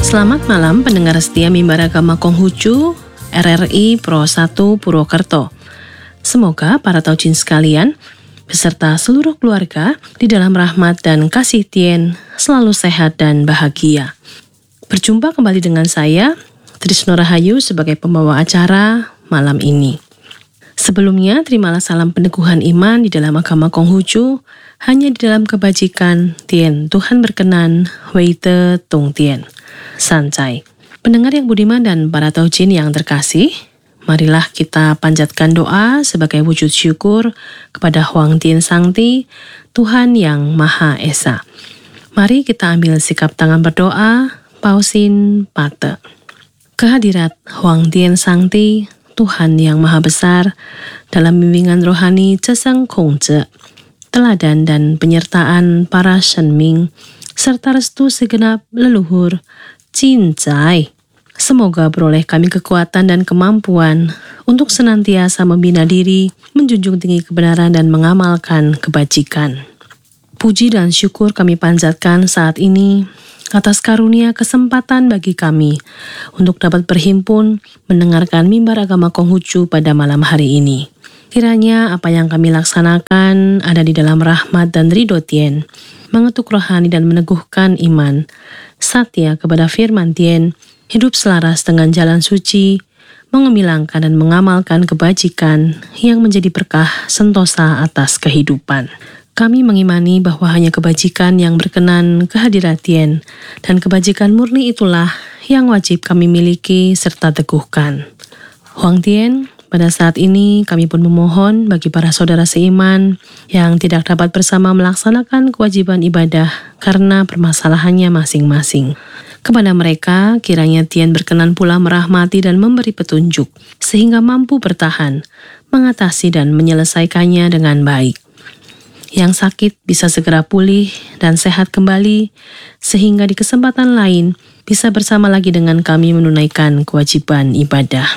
Selamat malam pendengar setia Mimbar Agama Konghucu RRI Pro 1 Purwokerto. Semoga para taujin sekalian beserta seluruh keluarga di dalam rahmat dan kasih Tien selalu sehat dan bahagia. Berjumpa kembali dengan saya, Trisno Rahayu sebagai pembawa acara malam ini. Sebelumnya, terimalah salam peneguhan iman di dalam agama Konghucu, hanya di dalam kebajikan Tien Tuhan berkenan, Weite Tung Tien. Sancai. Pendengar yang budiman dan para taujin yang terkasih, marilah kita panjatkan doa sebagai wujud syukur kepada Huang Tien Sangti, Tuhan yang Maha Esa. Mari kita ambil sikap tangan berdoa, pausin pate. Kehadirat Huang Tien Sangti, Tuhan yang Maha Besar, dalam bimbingan rohani Ceseng Kongce, teladan dan penyertaan para Shenming, serta restu segenap leluhur, Cincai. Semoga beroleh kami kekuatan dan kemampuan untuk senantiasa membina diri, menjunjung tinggi kebenaran dan mengamalkan kebajikan. Puji dan syukur kami panjatkan saat ini atas karunia kesempatan bagi kami untuk dapat berhimpun mendengarkan Mimbar Agama Konghucu pada malam hari ini. Kiranya apa yang kami laksanakan ada di dalam rahmat dan ridho Tien, mengetuk rohani dan meneguhkan iman, satya kepada firman Tien, hidup selaras dengan jalan suci, mengemilangkan dan mengamalkan kebajikan yang menjadi berkah sentosa atas kehidupan. Kami mengimani bahwa hanya kebajikan yang berkenan kehadirat Tien, dan kebajikan murni itulah yang wajib kami miliki serta teguhkan. Huang Tien, pada saat ini kami pun memohon bagi para saudara seiman yang tidak dapat bersama melaksanakan kewajiban ibadah karena permasalahannya masing-masing. Kepada mereka, kiranya Tien berkenan pula merahmati dan memberi petunjuk, sehingga mampu bertahan, mengatasi dan menyelesaikannya dengan baik. Yang sakit bisa segera pulih dan sehat kembali, sehingga di kesempatan lain bisa bersama lagi dengan kami menunaikan kewajiban ibadah.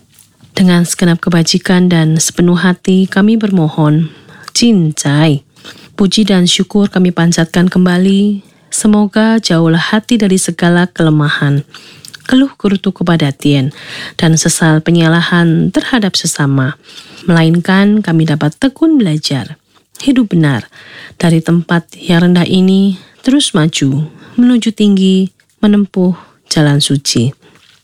Dengan segenap kebajikan dan sepenuh hati kami bermohon, Cincai. Puji dan syukur kami panjatkan kembali, semoga jauhlah hati dari segala kelemahan, keluh kerutu kepada Tien, dan sesal penyalahan terhadap sesama. Melainkan kami dapat tekun belajar, hidup benar, dari tempat yang rendah ini terus maju, menuju tinggi, menempuh jalan suci.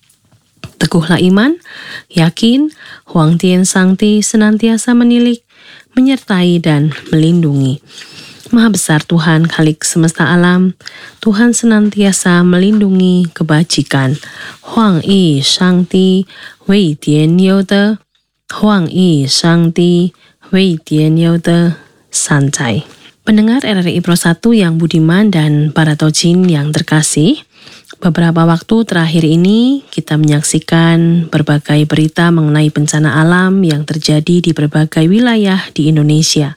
Teguhlah iman, yakin Huang Tien Sangti senantiasa menilik, menyertai dan melindungi. Maha besar Tuhan Khalik semesta alam, Tuhan senantiasa melindungi kebajikan. Huang Yi Sangti Wei Tian You De, Huang Yi Sangti Wei Tian You De, Sancai. Pendengar RRI Pro 1 yang budiman dan para taujin yang terkasih, beberapa waktu terakhir ini kita menyaksikan berbagai berita mengenai bencana alam yang terjadi di berbagai wilayah di Indonesia.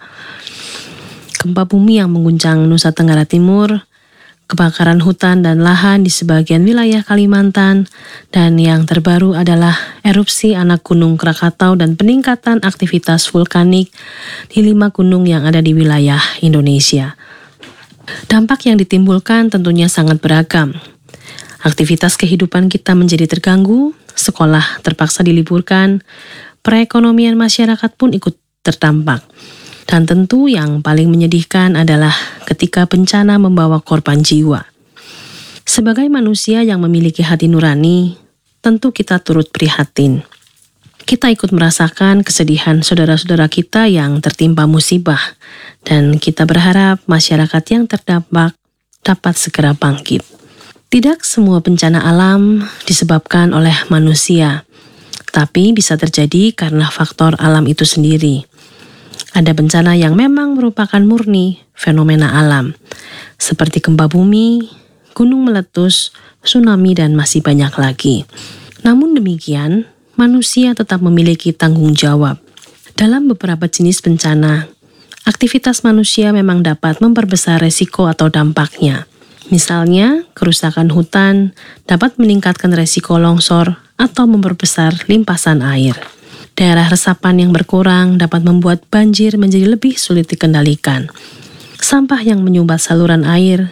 Gempa bumi yang mengguncang Nusa Tenggara Timur, kebakaran hutan dan lahan di sebagian wilayah Kalimantan, dan yang terbaru adalah erupsi anak gunung Krakatau dan peningkatan aktivitas vulkanik di 5 gunung yang ada di wilayah Indonesia. Dampak yang ditimbulkan tentunya sangat beragam. Aktivitas kehidupan kita menjadi terganggu, sekolah terpaksa diliburkan, perekonomian masyarakat pun ikut terdampak. Dan tentu yang paling menyedihkan adalah ketika bencana membawa korban jiwa. Sebagai manusia yang memiliki hati nurani, tentu kita turut prihatin. Kita ikut merasakan kesedihan saudara-saudara kita yang tertimpa musibah, dan kita berharap masyarakat yang terdampak dapat segera bangkit. Tidak semua bencana alam disebabkan oleh manusia, tapi bisa terjadi karena faktor alam itu sendiri. Ada bencana yang memang merupakan murni fenomena alam, seperti gempa bumi, gunung meletus, tsunami, dan masih banyak lagi. Namun demikian, manusia tetap memiliki tanggung jawab. Dalam beberapa jenis bencana, aktivitas manusia memang dapat memperbesar resiko atau dampaknya. Misalnya, kerusakan hutan dapat meningkatkan resiko longsor atau memperbesar limpasan air. Daerah resapan yang berkurang dapat membuat banjir menjadi lebih sulit dikendalikan. Sampah yang menyumbat saluran air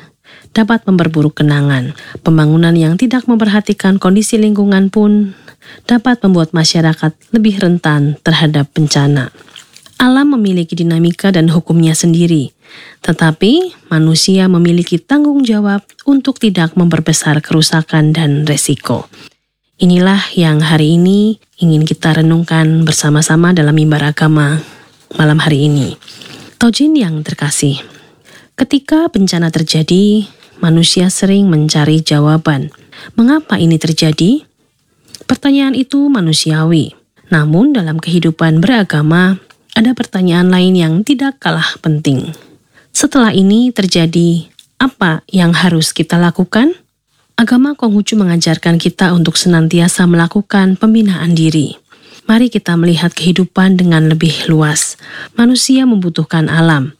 dapat memperburuk kenangan. Pembangunan yang tidak memperhatikan kondisi lingkungan pun dapat membuat masyarakat lebih rentan terhadap bencana. Alam memiliki dinamika dan hukumnya sendiri, tetapi manusia memiliki tanggung jawab untuk tidak memperbesar kerusakan dan resiko. Inilah yang hari ini ingin kita renungkan bersama-sama dalam mimbar agama malam hari ini. Taujin yang terkasih, ketika bencana terjadi, manusia sering mencari jawaban. Mengapa ini terjadi? Pertanyaan itu manusiawi. Namun dalam kehidupan beragama, ada pertanyaan lain yang tidak kalah penting. Setelah ini terjadi, apa yang harus kita lakukan? Agama Konghucu mengajarkan kita untuk senantiasa melakukan pembinaan diri. Mari kita melihat kehidupan dengan lebih luas. Manusia membutuhkan alam,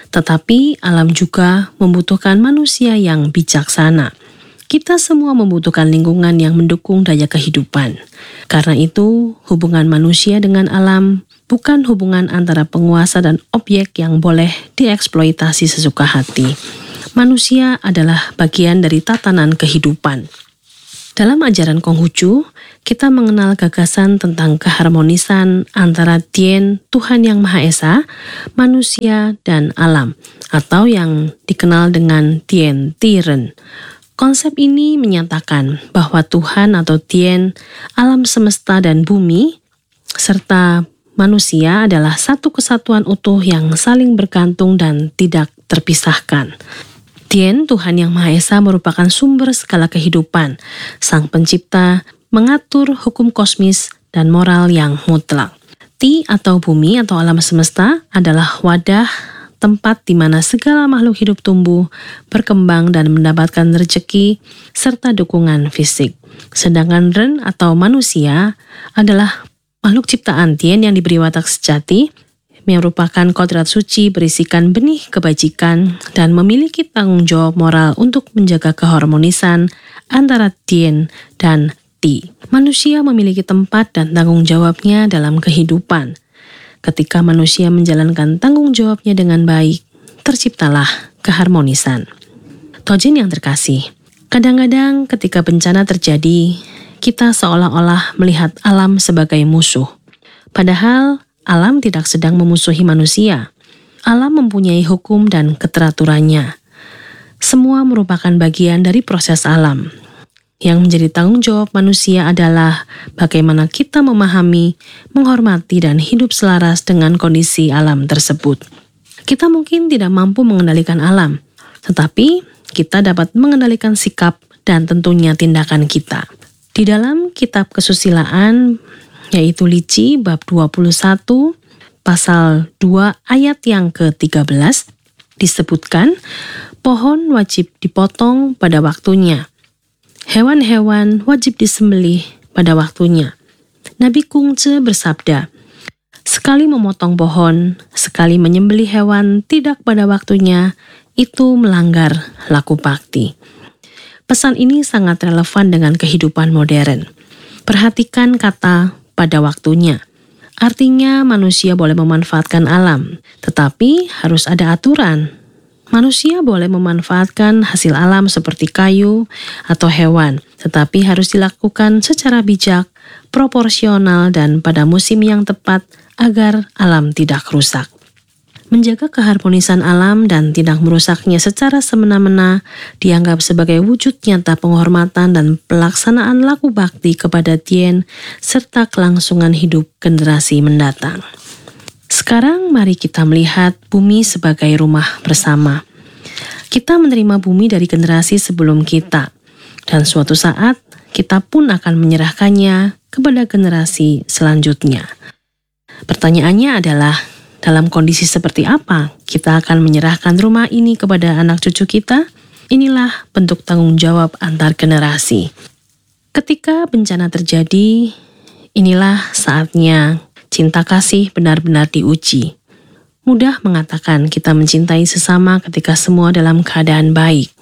tetapi alam juga membutuhkan manusia yang bijaksana. Kita semua membutuhkan lingkungan yang mendukung daya kehidupan. Karena itu, hubungan manusia dengan alam bukan hubungan antara penguasa dan objek yang boleh dieksploitasi sesuka hati. Manusia adalah bagian dari tatanan kehidupan. Dalam ajaran Konghucu, kita mengenal gagasan tentang keharmonisan antara Tien, Tuhan Yang Maha Esa, manusia, dan alam, atau yang dikenal dengan Tien Tiren. Konsep ini menyatakan bahwa Tuhan atau Tien, alam semesta dan bumi, serta manusia adalah satu kesatuan utuh yang saling bergantung dan tidak terpisahkan. Tien, Tuhan Yang Maha Esa merupakan sumber segala kehidupan. Sang Pencipta mengatur hukum kosmis dan moral yang mutlak. Ti atau bumi atau alam semesta adalah wadah, tempat di mana segala makhluk hidup tumbuh, berkembang dan mendapatkan rezeki serta dukungan fisik. Sedangkan Ren atau manusia adalah makhluk ciptaan Tien yang diberi watak sejati, merupakan kodrat suci berisikan benih kebajikan dan memiliki tanggung jawab moral untuk menjaga keharmonisan antara Tien dan Ti. Manusia memiliki tempat dan tanggung jawabnya dalam kehidupan. Ketika manusia menjalankan tanggung jawabnya dengan baik, terciptalah keharmonisan. Taujin yang terkasih, kadang-kadang ketika bencana terjadi, kita seolah-olah melihat alam sebagai musuh. Padahal, alam tidak sedang memusuhi manusia. Alam mempunyai hukum dan keteraturannya. Semua merupakan bagian dari proses alam. Yang menjadi tanggung jawab manusia adalah bagaimana kita memahami, menghormati, dan hidup selaras dengan kondisi alam tersebut. Kita mungkin tidak mampu mengendalikan alam, tetapi kita dapat mengendalikan sikap dan tentunya tindakan kita. Di dalam kitab kesusilaan, yaitu Lici bab 21 pasal 2 ayat yang ke-13 disebutkan pohon wajib dipotong pada waktunya. Hewan-hewan wajib disembelih pada waktunya. Nabi Kungce bersabda, sekali memotong pohon, sekali menyembelih hewan tidak pada waktunya, itu melanggar laku bakti. Pesan ini sangat relevan dengan kehidupan modern. Perhatikan kata pada waktunya. Artinya manusia boleh memanfaatkan alam, tetapi harus ada aturan. Manusia boleh memanfaatkan hasil alam seperti kayu atau hewan, tetapi harus dilakukan secara bijak, proporsional, dan pada musim yang tepat agar alam tidak rusak. Menjaga keharmonisan alam dan tidak merusaknya secara semena-mena dianggap sebagai wujud nyata penghormatan dan pelaksanaan laku bakti kepada Tien serta kelangsungan hidup generasi mendatang. Sekarang mari kita melihat bumi sebagai rumah bersama. Kita menerima bumi dari generasi sebelum kita, dan suatu saat kita pun akan menyerahkannya kepada generasi selanjutnya. Pertanyaannya adalah, dalam kondisi seperti apa kita akan menyerahkan rumah ini kepada anak cucu kita? Inilah bentuk tanggung jawab antar generasi. Ketika bencana terjadi, inilah saatnya cinta kasih benar-benar diuji. Mudah mengatakan kita mencintai sesama ketika semua dalam keadaan baik.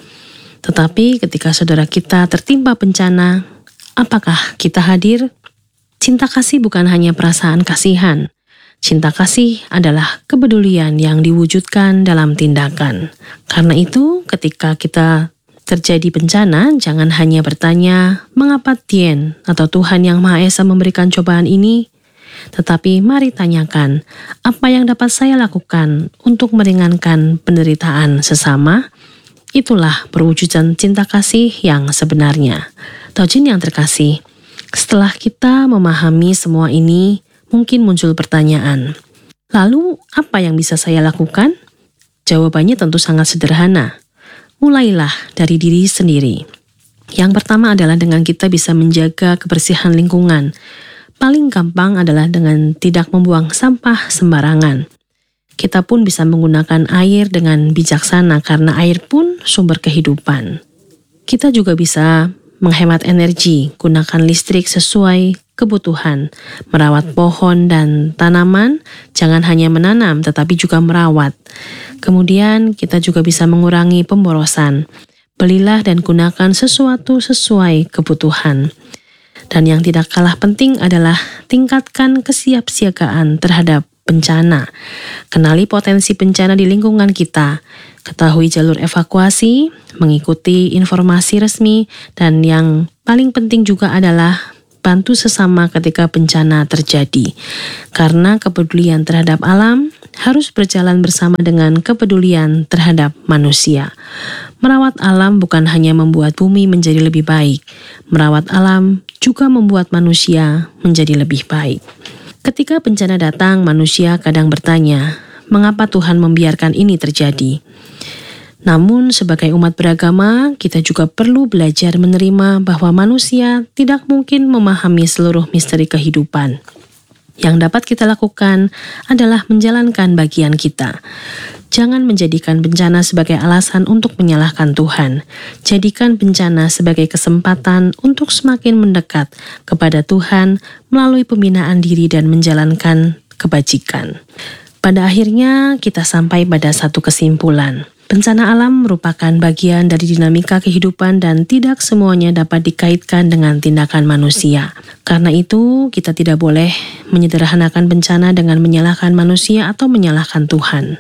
Tetapi ketika saudara kita tertimpa bencana, apakah kita hadir? Cinta kasih bukan hanya perasaan kasihan. Cinta kasih adalah kepedulian yang diwujudkan dalam tindakan. Karena itu, ketika kita terjadi bencana, jangan hanya bertanya, mengapa Tien atau Tuhan Yang Maha Esa memberikan cobaan ini? Tetapi mari tanyakan, apa yang dapat saya lakukan untuk meringankan penderitaan sesama? Itulah perwujudan cinta kasih yang sebenarnya. Taujin yang terkasih, setelah kita memahami semua ini, mungkin muncul pertanyaan, lalu apa yang bisa saya lakukan? Jawabannya tentu sangat sederhana. Mulailah dari diri sendiri. Yang pertama adalah dengan kita bisa menjaga kebersihan lingkungan. Paling gampang adalah dengan tidak membuang sampah sembarangan. Kita pun bisa menggunakan air dengan bijaksana karena air pun sumber kehidupan. Kita juga bisa menghemat energi, gunakan listrik sesuai kebutuhan, merawat pohon dan tanaman, jangan hanya menanam tetapi juga merawat. Kemudian kita juga bisa mengurangi pemborosan. Belilah dan gunakan sesuatu sesuai kebutuhan. Dan yang tidak kalah penting adalah tingkatkan kesiapsiagaan terhadap bencana. Kenali potensi bencana di lingkungan kita. Ketahui jalur evakuasi, mengikuti informasi resmi, dan yang paling penting juga adalah bantu sesama ketika bencana terjadi. Karena kepedulian terhadap alam harus berjalan bersama dengan kepedulian terhadap manusia. Merawat alam bukan hanya membuat bumi menjadi lebih baik. Merawat alam juga membuat manusia menjadi lebih baik. Ketika bencana datang, manusia kadang bertanya, mengapa Tuhan membiarkan ini terjadi? Namun sebagai umat beragama, kita juga perlu belajar menerima bahwa manusia tidak mungkin memahami seluruh misteri kehidupan. Yang dapat kita lakukan adalah menjalankan bagian kita. Jangan menjadikan bencana sebagai alasan untuk menyalahkan Tuhan. Jadikan bencana sebagai kesempatan untuk semakin mendekat kepada Tuhan melalui pembinaan diri dan menjalankan kebajikan. Pada akhirnya kita sampai pada satu kesimpulan. Bencana alam merupakan bagian dari dinamika kehidupan dan tidak semuanya dapat dikaitkan dengan tindakan manusia. Karena itu, kita tidak boleh menyederhanakan bencana dengan menyalahkan manusia atau menyalahkan Tuhan.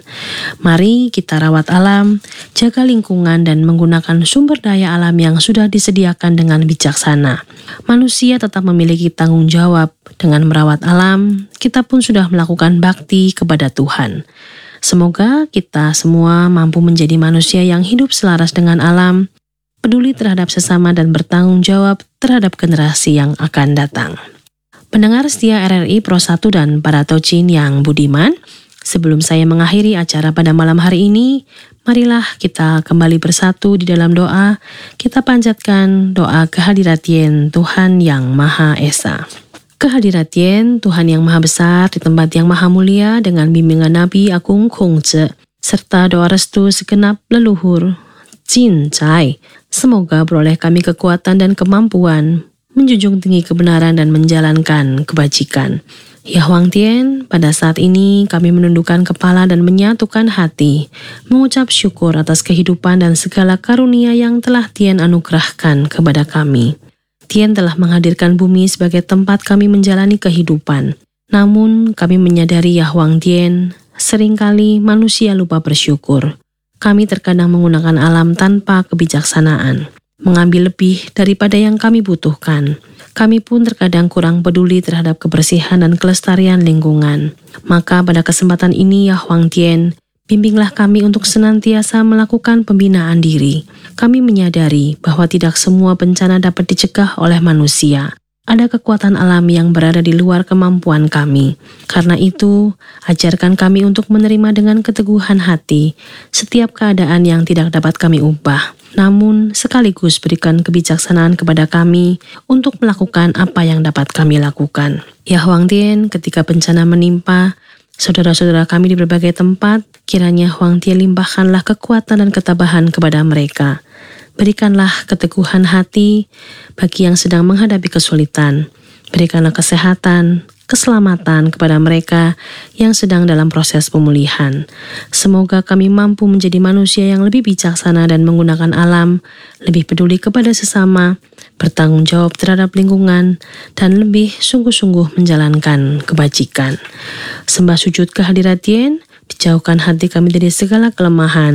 Mari kita rawat alam, jaga lingkungan dan menggunakan sumber daya alam yang sudah disediakan dengan bijaksana. Manusia tetap memiliki tanggung jawab. Dengan merawat alam, kita pun sudah melakukan bakti kepada Tuhan. Semoga kita semua mampu menjadi manusia yang hidup selaras dengan alam, peduli terhadap sesama dan bertanggung jawab terhadap generasi yang akan datang. Pendengar setia RRI Pro 1 dan para Taujin yang budiman, sebelum saya mengakhiri acara pada malam hari ini, marilah kita kembali bersatu di dalam doa. Kita panjatkan doa kehadirat Tuhan yang Maha Esa. Kehadirat Tuhan yang Maha Besar di tempat yang Maha Mulia dengan bimbingan Nabi Agung Kong Tze, serta doa restu segenap leluhur Jin Zai. Semoga beroleh kami kekuatan dan kemampuan menjunjung tinggi kebenaran dan menjalankan kebajikan. Ya Huang Tien, pada saat ini kami menundukkan kepala dan menyatukan hati, mengucap syukur atas kehidupan dan segala karunia yang telah Tien anugerahkan kepada kami. Tien telah menghadirkan bumi sebagai tempat kami menjalani kehidupan. Namun, kami menyadari ya Huang Tien, seringkali manusia lupa bersyukur. Kami terkadang menggunakan alam tanpa kebijaksanaan, mengambil lebih daripada yang kami butuhkan. Kami pun terkadang kurang peduli terhadap kebersihan dan kelestarian lingkungan. Maka pada kesempatan ini ya Huang Tien, bimbinglah kami untuk senantiasa melakukan pembinaan diri. Kami menyadari bahwa tidak semua bencana dapat dicegah oleh manusia. Ada kekuatan alam yang berada di luar kemampuan kami. Karena itu, ajarkan kami untuk menerima dengan keteguhan hati setiap keadaan yang tidak dapat kami ubah. Namun, sekaligus berikan kebijaksanaan kepada kami untuk melakukan apa yang dapat kami lakukan. Ya Huang Tien, ketika bencana menimpa saudara-saudara kami di berbagai tempat, kiranya Huang Tien limpahkanlah kekuatan dan ketabahan kepada mereka. Berikanlah keteguhan hati bagi yang sedang menghadapi kesulitan. Berikanlah kesehatan, keselamatan kepada mereka yang sedang dalam proses pemulihan. Semoga kami mampu menjadi manusia yang lebih bijaksana dan menggunakan alam, lebih peduli kepada sesama, bertanggung jawab terhadap lingkungan, dan lebih sungguh-sungguh menjalankan kebajikan. Sembah sujud kehadirat Tien, dijauhkan hati kami dari segala kelemahan,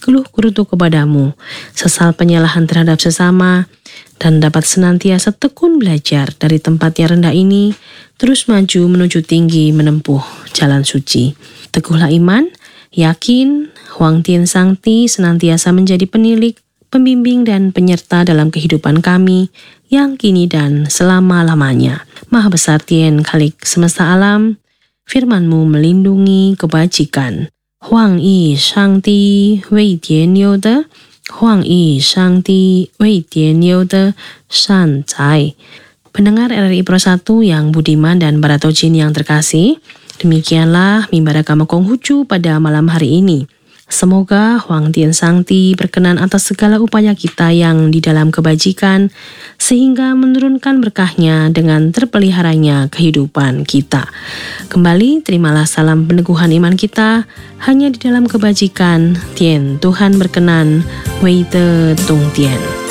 berkeluh kerutu kepadamu, sesal penyalahan terhadap sesama, dan dapat senantiasa tekun belajar dari tempat yang rendah ini, terus maju menuju tinggi menempuh jalan suci. Teguhlah iman, yakin, Huang Tian Sang Ti senantiasa menjadi penilik, pembimbing dan penyerta dalam kehidupan kami yang kini dan selama-lamanya. Maha besar Tien Khalik semesta alam, firman-Mu melindungi kebajikan. Huang Yi Shang Ti Wei Dian Liu De, Huang Yi Shang Ti Wei Dian Liu De Shan Zai. Pendengar RRI Pro 1 yang budiman dan para taujin yang terkasih, demikianlah mimbar agama Konghucu pada malam hari ini. Semoga Huang Tian Sang Ti berkenan atas segala upaya kita yang di dalam kebajikan, sehingga menurunkan berkahnya dengan terpeliharanya kehidupan kita. Kembali, terimalah salam peneguhan iman kita, hanya di dalam kebajikan, Tian Tuhan berkenan, Wei Te Tung Tian.